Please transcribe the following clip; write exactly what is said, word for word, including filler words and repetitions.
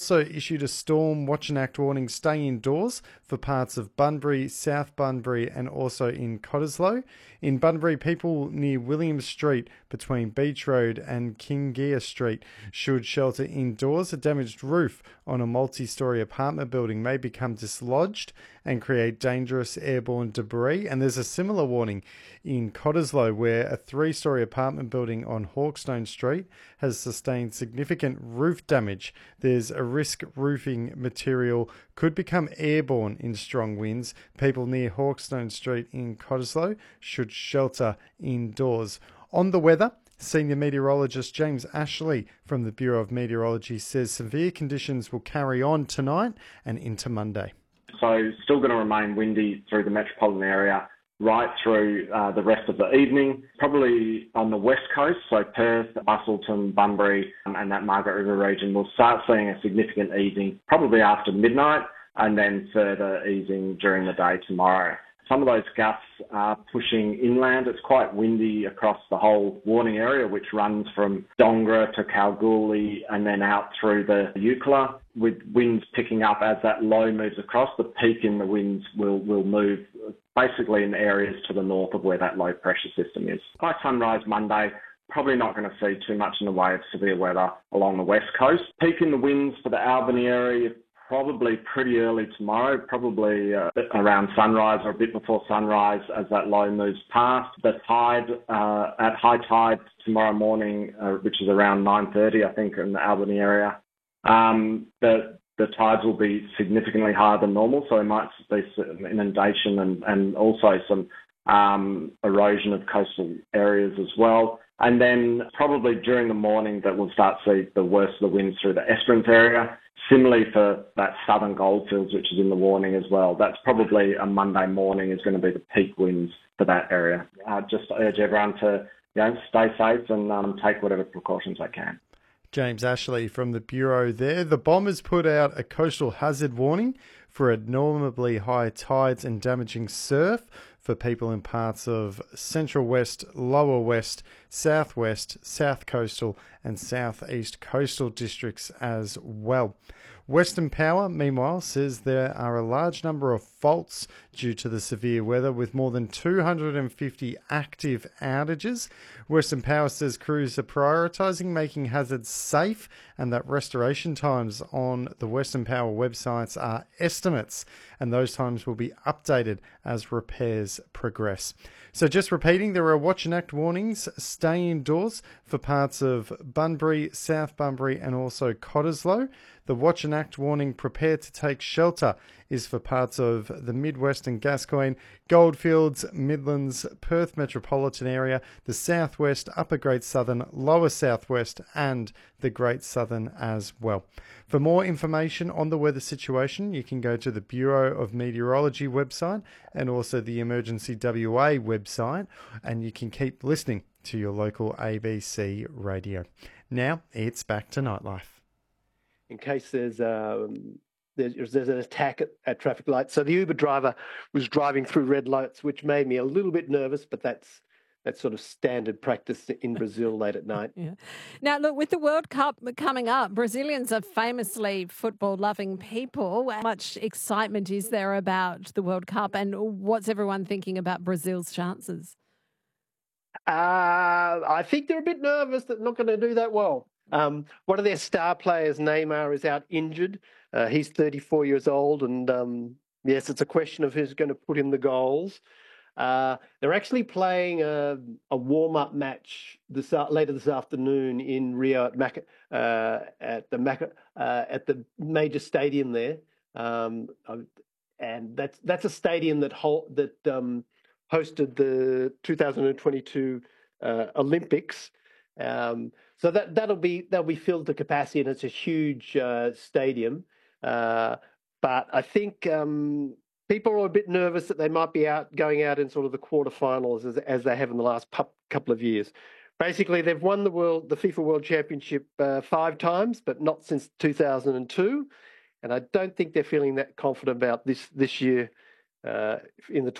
also issued a storm watch and act warning, stay indoors for parts of Bunbury, South Bunbury and also in Cottesloe. In Bunbury, people near William Street between Beach Road and Kingear Street should shelter indoors. A damaged roof on a multi-storey apartment building may become dislodged and create dangerous airborne debris. And there's a similar warning in Cottesloe, where a three-storey apartment building on Hawkstone Street has sustained significant roof damage. There's a risk roofing material could become airborne in strong winds. People near Hawkstone Street in Cottesloe should shelter indoors. On the weather, Senior Meteorologist James Ashley from the Bureau of Meteorology says severe conditions will carry on tonight and into Monday. So still going to remain windy through the metropolitan area right through uh, the rest of the evening. Probably on the west coast, so Perth, Busselton, Bunbury um, and that Margaret River region, we'll start seeing a significant easing probably after midnight and then further easing during the day tomorrow. Some of those gusts are pushing inland. It's quite windy across the whole warning area, which runs from Dongra to Kalgoorlie and then out through the Eucla, with winds picking up as that low moves across. The peak in the winds will, will move basically in areas to the north of where that low pressure system is. By sunrise Monday, probably not going to see too much in the way of severe weather along the west coast. Peak in the winds for the Albany area, probably pretty early tomorrow, probably uh, around sunrise or a bit before sunrise as that low moves past. The tide, uh, at high tide tomorrow morning, uh, which is around nine thirty, I think, in the Albany area, um, the, the tides will be significantly higher than normal, so there might be some inundation and, and also some um, erosion of coastal areas as well. And then probably during the morning that we'll start to see the worst of the winds through the Esperance area. Similarly for that southern goldfields, which is in the warning as well. That's probably a Monday morning is going to be the peak winds for that area. Uh, just urge everyone to you know, stay safe and um, take whatever precautions they can. James Ashley from the Bureau there. The Bombers put out a coastal hazard warning for abnormally high tides and damaging surf for people in parts of Central West, Lower West, Southwest, South Coastal and Southeast Coastal districts as well. Western Power, meanwhile, says there are a large number of faults due to the severe weather, with more than two hundred fifty active outages. Western Power says crews are prioritising making hazards safe and that restoration times on the Western Power websites are estimates, and those times will be updated as repairs progress. So just repeating, there are watch and act warnings, stay indoors for parts of Bunbury, South Bunbury and also Cottesloe. The watch and act warning, prepare to take shelter, is for parts of the Midwest and Gascoyne, Goldfields, Midlands, Perth metropolitan area, the Southwest, Upper Great Southern, Lower Southwest and the Great Southern as well. For more information on the weather situation, you can go to the Bureau of Meteorology website and also the Emergency W A website, and you can keep listening to your local A B C radio. Now it's back to Nightlife. In case there's um, there's, there's an attack at, at traffic lights. So the Uber driver was driving through red lights, which made me a little bit nervous, but that's that's sort of standard practice in Brazil late at night. Yeah. Now, look, with the World Cup coming up, Brazilians are famously football-loving people. How much excitement is there about the World Cup, and what's everyone thinking about Brazil's chances? Uh, I think they're a bit nervous that they're not going to do that well. Um, one of their star players, Neymar, is out injured. Uh, he's thirty-four years old, and um, yes, it's a question of who's going to put in the goals. Uh, they're actually playing a, a warm-up match this uh, later this afternoon in Rio at, Mac, uh, at the Mac, uh, at the major stadium there, um, and that's that's a stadium that ho- that um, hosted the two thousand twenty-two uh, Olympics. Um, so that that'll be that'll be filled to capacity, and it's a huge uh, stadium. Uh, but I think um, people are a bit nervous that they might be out going out in sort of the quarterfinals as as they have in the last pu- couple of years. Basically, they've won the world the FIFA World Championship uh, five times, but not since two thousand two. And I don't think they're feeling that confident about this this year uh, in the